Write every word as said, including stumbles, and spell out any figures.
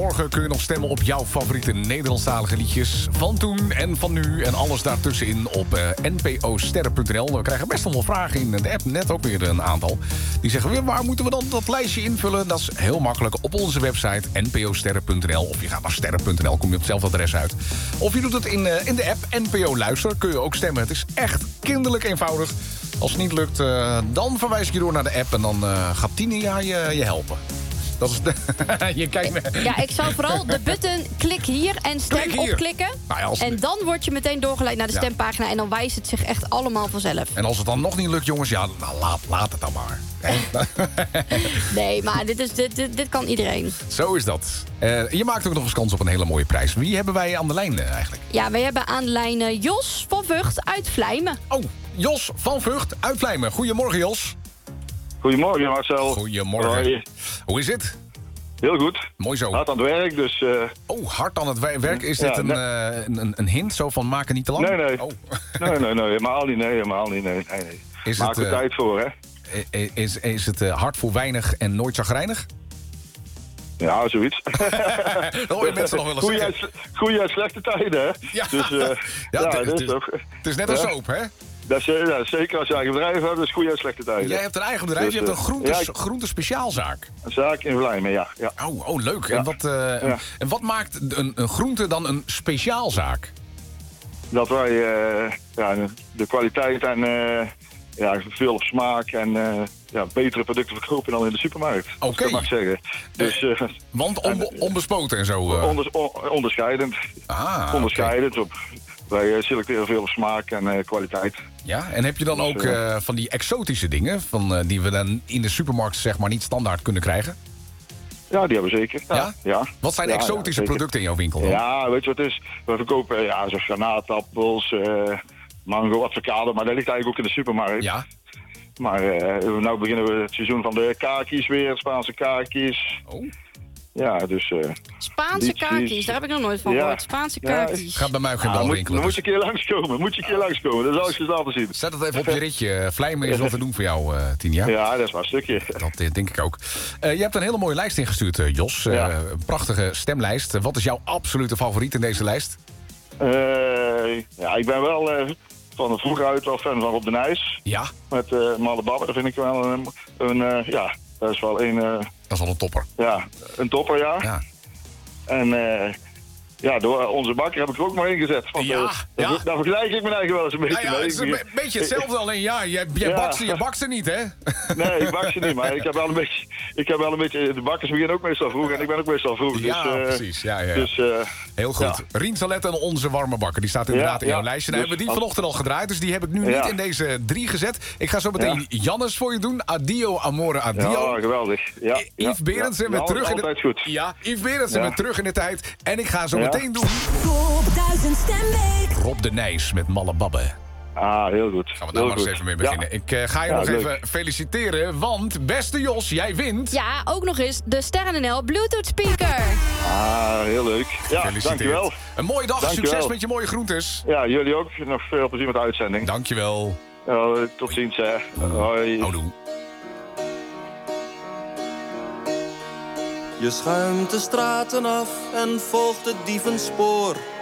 morgen kun je nog stemmen op jouw favoriete Nederlandstalige liedjes. Van toen en van nu en alles daartussenin op uh, n p o sterren punt n l. We krijgen best wel veel vragen in de app, net ook weer een aantal. Die zeggen, waar moeten we dan dat lijstje invullen? Dat is heel makkelijk op onze website n p o sterren punt n l. Of je gaat naar sterren punt n l, kom je op hetzelfde adres uit. Of je doet het in, uh, in de app N P O Luister, kun je ook stemmen. Het is echt kinderlijk eenvoudig. Als het niet lukt, uh, dan verwijs ik je door naar de app en dan uh, gaat Tine ja, je, je helpen. Dat is de je kijkt me. Ja, ik zou vooral de button klik hier en stem Klik hier. opklikken. Nou ja, als... En dan word je meteen doorgeleid naar de ja. stempagina. En dan wijst het zich echt allemaal vanzelf. En als het dan nog niet lukt, jongens, ja, nou, laat, laat het dan maar. Nee, maar dit, is, dit, dit, dit kan iedereen. Zo is dat. Uh, je maakt ook nog eens kans op een hele mooie prijs. Wie hebben wij aan de lijn uh, eigenlijk? Ja, wij hebben aan de lijn uh, Jos van Vught uit Vlijmen. Oh, Jos van Vught uit Vlijmen. Goedemorgen, Jos. Goedemorgen, Marcel. Goedemorgen. Hoi. Hoe is het? Heel goed. Mooi zo. Hard aan het werk, dus... Uh... Oh, hard aan het werk. Is ja, dit een, nee. uh, een, een hint zo van maken niet te lang? Nee, nee. Oh. nee, nee, nee. Helemaal niet. Nee, helemaal niet. Nee, nee, nee. Is Maak het, er uh, tijd voor, hè? Is, is, is het uh, hard voor weinig en nooit chagrijnig? Ja, zoiets. Dat hoor je mensen nog wel eens goeie zeggen. en, goeie en slechte tijden, hè? Ja, dus, uh, ja, ja, het, dat het, is is, toch... het is net een ja. soap, hè? Dat is, ja, zeker als je eigen bedrijf hebt, dus goede en slechte tijden. Jij hebt een eigen bedrijf, dus, je hebt een groentes, ja, ik... groente speciaalzaak. Een zaak in Vlijmen, ja. ja. Oh, oh, leuk. Ja. En, wat, uh, ja. en wat maakt een, een groente dan een speciaalzaak? Dat wij uh, ja, de kwaliteit en uh, ja, veel op smaak en uh, ja, betere producten verkopen dan in de supermarkt. Oké. Okay. Dat mag ik zeggen. Dus, uh, Want onbe onbespoten en zo? Uh... Onders, on, onderscheidend. Ah, onderscheidend. Okay. Op, wij selecteren veel op smaak en uh, kwaliteit. Ja, en heb je dan dus, ook uh, van die exotische dingen... Van, uh, die we dan in de supermarkt zeg maar niet standaard kunnen krijgen? Ja, die hebben we zeker. Ja? Ja? Ja. Wat zijn ja, exotische ja, producten in jouw winkel dan? Ja, weet je wat het is? We verkopen ja, zoals granaatappels, uh, mango, avocado, maar dat ligt eigenlijk ook in de supermarkt. Ja. Maar uh, nu beginnen we het seizoen van de kaki's weer, Spaanse kaki's. Oh. Ja, dus... Uh, Spaanse kaki's, daar heb ik nog nooit van gehoord. Ja. Spaanse kaki's. Ja, gaat bij mij ook geen bal ja, winkelen. Dan moet je een keer langskomen, moet je een keer langskomen. Dat zal ik je laten zien. Zet het even op je ritje. Vlijmen is wel te doen voor jou, uh, Tine. Ja, dat is maar een stukje. Dat uh, denk ik ook. Uh, je hebt een hele mooie lijst ingestuurd, uh, Jos. Uh, ja. Een prachtige stemlijst. Uh, wat is jouw absolute favoriet in deze lijst? Uh, ja, ik ben wel... Uh, van vroeger uit wel fan van Rob de Nijs. Ja. Met uh, Malle Babbe, dat vind ik wel een... een uh, ja, dat is wel een... Uh, dat is wel een topper. Ja, een topper, ja. Ja. En uh, ja, door onze bakker heb ik er ook maar ingezet. Want, ja, uh, ja. Daar, daar vergelijk ik me eigenlijk wel eens een beetje ja, ja, mee. Het is een be beetje hetzelfde, alleen ja, jij, jij, ja. bakt ze, jij bakt ze niet, hè? Nee, ik bak ze niet, maar ik heb wel een beetje... Ik heb wel een beetje... De bakkers beginnen ook meestal vroeg en ik ben ook meestal vroeg. Ja, dus, uh, precies. Ja, ja. Dus, uh, heel goed. Ja. Rien Salet en onze warme bakker. Die staat inderdaad ja, in jouw ja. lijstje. Nou, dus, hebben we die vanochtend al gedraaid, dus die heb ik nu ja. niet in deze drie gezet. Ik ga zo meteen ja. Jannes voor je doen. Adio, amore, adio. Ja, geweldig. Ja, Yves ja, Berendsen ja. weer Ja, terug in de... goed. Ja, Yves Berendsen ja. weer terug in de tijd. En ik ga zo ja. meteen doen... Top duizend Stemweek. Rob de Nijs met Malle Babbe. Ah, heel goed. Gaan we daar maar eens even mee beginnen. Ja. Ik uh, ga je ja, nog leuk. even feliciteren, want beste Jos, jij wint. Ja, ook nog eens de Sterren N L Bluetooth speaker. Ah, heel leuk. Ja, dankjewel. Een mooie dag, dankjewel. Succes met je mooie groentes. Ja, jullie ook. Nog veel plezier met de uitzending. Dankjewel. Uh, tot ziens, hè. Hoi. Houdoe. Je schuimt de straten af en volgt het dievenspoor.